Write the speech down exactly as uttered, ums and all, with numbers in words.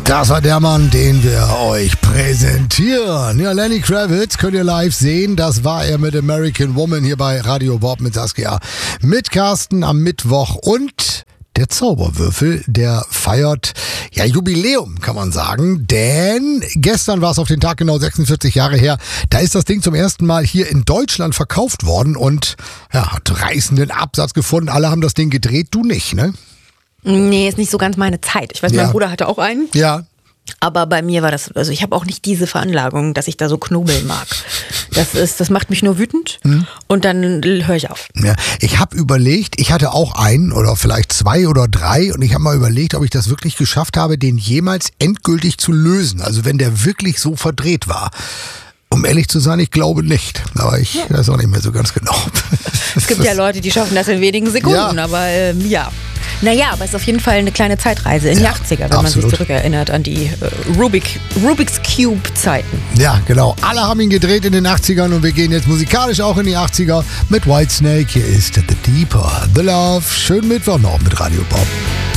Das war der Mann, den wir euch präsentieren. Ja, Lenny Kravitz könnt ihr live sehen. Das war er mit American Woman hier bei Radio Bob mit Saskia. Mit Carsten am Mittwoch und der Zauberwürfel, der feiert ja Jubiläum, kann man sagen. Denn gestern war es auf den Tag genau sechsundvierzig Jahre her. Da ist das Ding zum ersten Mal hier in Deutschland verkauft worden und ja, hat reißenden Absatz gefunden. Alle haben das Ding gedreht, du nicht, ne? Nee, ist nicht so ganz meine Zeit. Ich weiß, Ja. mein Bruder hatte auch einen. Ja. Aber bei mir war das, also ich habe auch nicht diese Veranlagung, dass ich da so knobeln mag. Das ist, das macht mich nur wütend mhm. und dann höre ich auf. Ja, ich habe überlegt, ich hatte auch einen oder vielleicht zwei oder drei und ich habe mal überlegt, ob ich das wirklich geschafft habe, den jemals endgültig zu lösen. Also wenn der wirklich so verdreht war. Um ehrlich zu sein, ich glaube nicht. Aber ich ja. weiß auch nicht mehr so ganz genau. Es gibt ja Leute, die schaffen das in wenigen Sekunden, ja. aber ähm, ja. Naja, aber es ist auf jeden Fall eine kleine Zeitreise in die ja, achtziger, wenn absolut. man sich zurückerinnert an die äh, Rubik, Rubik's Cube-Zeiten. Ja, genau. Alle haben ihn gedreht in den achtzigern und wir gehen jetzt musikalisch auch in die achtziger mit Whitesnake. Hier ist The Deeper, The Love. Schönen Mittwoch noch mit Radio Bob.